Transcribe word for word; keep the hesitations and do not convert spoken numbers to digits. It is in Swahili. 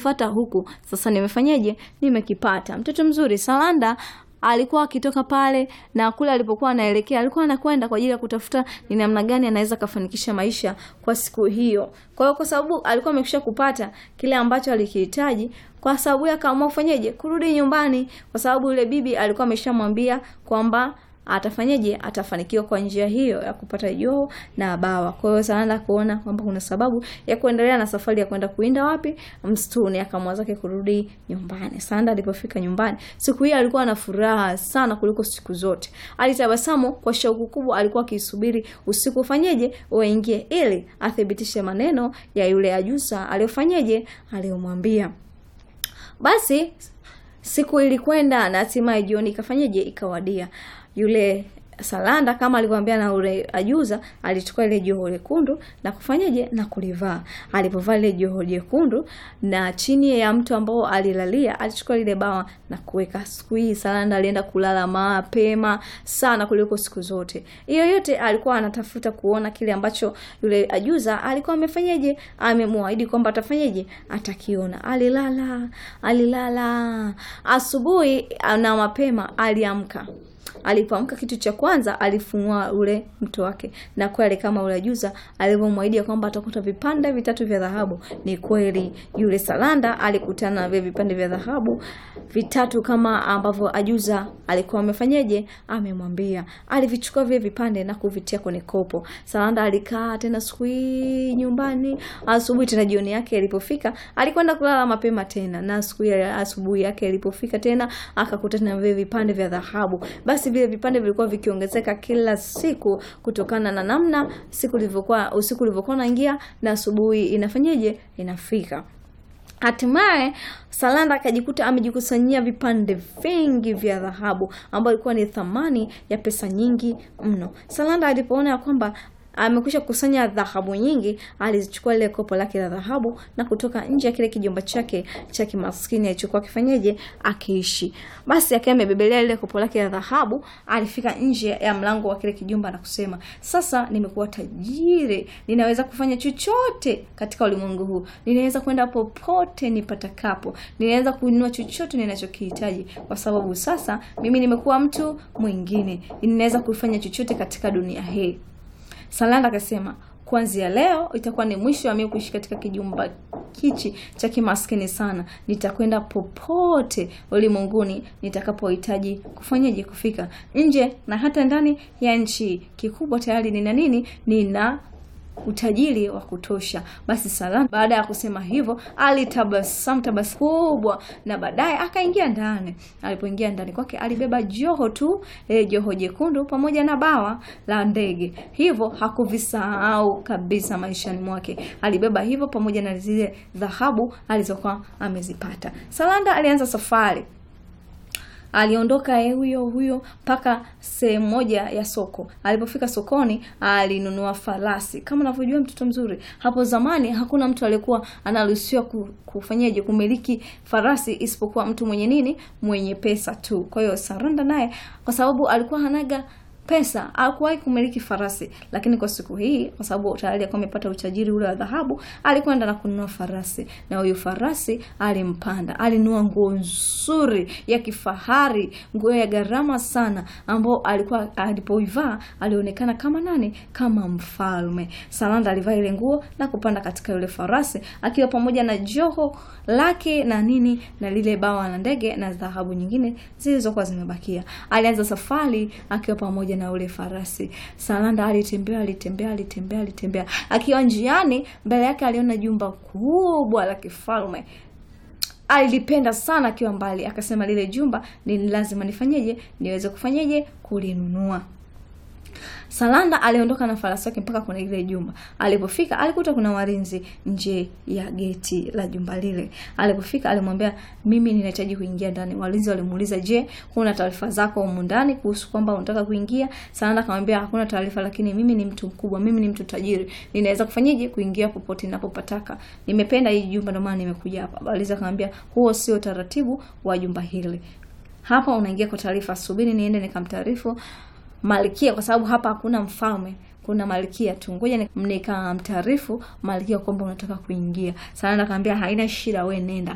kunifuata huku. Sasa nimefanyaje? Nimekipata. Mtoto mzuri. Salanda alikuwa akitoka pale na kule alipokuwa anaelekea alikuwa anakwenda kwa ajili ya kutafuta ni namna gani anaweza kufanikisha maisha kwa siku hiyo. Kwa hiyo kwa sababu alikuwa amekwisha kupata kile ambacho alikihitaji, kwa sababu akaamua kufanyaje? Kurudi nyumbani, kwa sababu yule bibi alikuwa ameshamwambia kwamba atafanyaje? Atafanikiwa kwa njia hiyo ya kupata joho na bawa. Kwa hiyo Salanda kuona kwamba kuna sababu ya kuendelea na safari ya kwenda kuinda wapi? Msituni. Akamwa zake kurudi nyumbani. Salanda alipofika nyumbani, siku hiyo alikuwa na furaha sana kuliko siku zote. Alitabasamu kwa shauku kubwa, alikuwa akisubiri usiku ufanyeje? Uingie ili athibitishe maneno ya yule ajuza aliyofanyaje? Aliyomwambia. Basi siku ilikwenda na hatimaye jioni ikafanyaje? Ikawadia. Yule Salanda kama alivyoambia na ule ajuza, alichukua ile joho lekundu na kufanyaje? Na kulivaa. Alipovaa ile joho lekundu na chini ya mtu ambao alilalia, alichukua ile bawa na kuweka. Siku hii Salanda alienda kulala mapema sana kuliko siku zote. Hiyo yote alikuwa anatafuta kuona kile ambacho yule ajuza alikuwa amefanyaje? Amemwaahidi kwamba atafanyaje? Atakiona. Alilala, alilala. Asubuhi na mapema aliamka. Alipoamka kitu cha kwanza alifungua ule mto wake, na kweli kama ule ajuza alivyomwahidi kwamba atakuta vipande vitatu vya dhahabu, ni kweli yule Salanda alikutana na vile vipande vya dhahabu vitatu kama ambavyo ajuza alikuwa amefanyaje? Amemwambia. Alivichukua vile vipande na kuvitia kwenye kopo. Salanda alikaa tena siku hii nyumbani. Asubuhi tena jioni yake ilipofika, alikwenda kulala mapema tena, na siku ya asubuhi yake ilipofika tena akakutana na vile vipande vya dhahabu. Basi vile vipande vilikuwa vikiongezeka kila siku kutokana na namna siku ilivyokuwa, usiku ulivyokuwa unaingia na asubuhi inafanyaje? Inafika. Hatimaye Salanda akajikuta amejikusanyia vipande vingi vya dhahabu ambayo ilikuwa ni thamani ya pesa nyingi mno. Salanda alipoona kwamba amekwisha kusanya dhahabu nyingi, alizichukua ile kopo lake la dhahabu na kutoka nje ya kile kijumba chake cha kimaskini alichokuwa kifanyaje? Akiishi. Basi akiwa amebebelea ile kopo lake la dhahabu, alifika nje ya mlango wa kile kijumba na kusema, sasa nimekuwa tajiri, ninaweza kufanya chochote katika ulimwengu huu, ninaweza kwenda popote nipatakapo, ninaweza kununua chochote ninachokihitaji, kwa sababu sasa mimi nimekuwa mtu mwingine, ninaweza kufanya chochote katika dunia hii. Salanda akasema, kuanzia leo itakuwa ni mwisho wa mimi kuishi katika kijumba kichi cha kimaskini sana. Nitakwenda popote ulimwenguni nitakapohitaji kufanyaje? Kufika nje na hata ndani ya nchi. Kikubwa tayari nina nini? Nina utajiri wa kutosha. Basi Salanda baada ya kusema hivyo alitabasamu tabasamu kubwa, na baadaye akaingia ndani. Alipoingia ndani kwake alibeba joho tu, eh, joho jekundu pamoja na bawa la ndege. Hivyo hakuvisahau kabisa maishani mwake. Alibeba hivyo pamoja na zile dhahabu alizokuwa amezipata. Salanda alianza safari. Aliondoka huyo huyo mpaka sehemu moja ya soko. Alipofika sokoni, alinunua farasi. Kama unavyojua mtoto mzuri, hapo zamani hakuna mtu aliyekuwa anaruhusiwa kufanyaje? Kumiliki farasi isipokuwa mtu mwenye nini? Mwenye pesa tu. Kwa hiyo Salanda naye kwa sababu alikuwa hanaga pesa hakuwahi kumiliki farasi, lakini kwa siku hii kwa sababu tayari alikuwa amepata utajiri ule wa dhahabu, alikwenda na kununua farasi. Na huyo farasi alimpanda, alinunua nguo nzuri ya kifahari, nguo ya gharama sana, ambao alikuwa alipoivaa alionekana kama nani? Kama mfalme. Salanda alivaa ile nguo na kupanda katika yule farasi akiwa pamoja na joho lake na nini na lile bawa la ndege na dhahabu nyingine zilizokuwa zimebakia. Alianza safari akiwa pamoja na ule farasi. Salanda alitembea alitembea alitembea alitembea. Akiwa njiani, mbele yake aliona jumba kubwa la kifalme. Alipenda sana akiwa mbali, akasema lile jumba ni lazima nifanyeje? Niweze kufanyeje? Kulinunua. Salanda aliondoka na farasi wake mpaka kwenye ile jumba. Alipofika alikuta kuna walinzi nje ya geti la jumba lile. Alipofika alimwambia, mimi ninahitaji kuingia ndani. Walinzi walimuuliza, je, kuna taarifa zako huko ndani kuhusu kwamba unataka kuingia? Salanda akamwambia, hakuna taarifa, lakini mimi ni mtu mkubwa, mimi ni mtu tajiri, ninaweza kufanyaje? Kuingia popote ninapopataka. Nimependa hii jumba ndio maana nimekuja hapa. Walinzi akamwambia, huo sio taratibu wa jumba hili. Hapa unaingia kwa taarifa, subiri niende nikamtaarifu Malkia, kwa sababu hapa hakuna mfalme, kuna malkia tu. Ngoja nikamtaarifu malkia kwamba unataka kuingia. Salanda akamwambia, haina shida, wewe nenda.